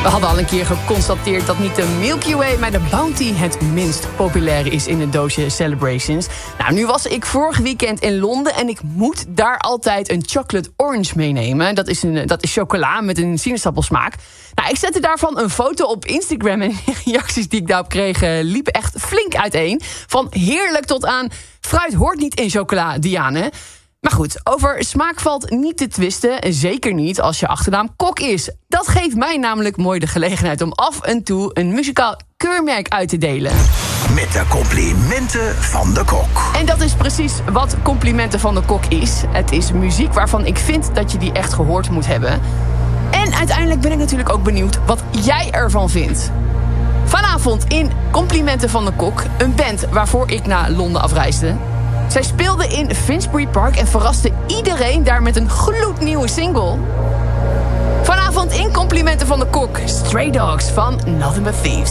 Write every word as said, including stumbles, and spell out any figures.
We hadden al een keer geconstateerd dat niet de Milky Way, maar de Bounty het minst populaire is in het doosje Celebrations. Nou, nu was ik vorig weekend in Londen en ik moet daar altijd een chocolate orange meenemen. Dat is, een, dat is chocola met een sinaasappelsmaak. Nou, ik zette daarvan een foto op Instagram en de reacties die ik daarop kreeg uh, liepen echt flink uiteen. Van heerlijk tot aan fruit hoort niet in chocola, Diane. Maar goed, over smaak valt niet te twisten. Zeker niet als je achternaam Kok is. Dat geeft mij namelijk mooi de gelegenheid om af en toe een muzikaal keurmerk uit te delen. Met de complimenten van de kok. En dat is precies wat complimenten van de kok is. Het is muziek waarvan ik vind dat je die echt gehoord moet hebben. En uiteindelijk ben ik natuurlijk ook benieuwd wat jij ervan vindt. Vanavond in Complimenten van de Kok, een band waarvoor ik naar Londen afreisde. Zij speelde in Finsbury Park en verraste iedereen daar met een gloednieuwe single. Vanavond in Complimenten van de Kok, Stray Dogs van Nothing But Thieves.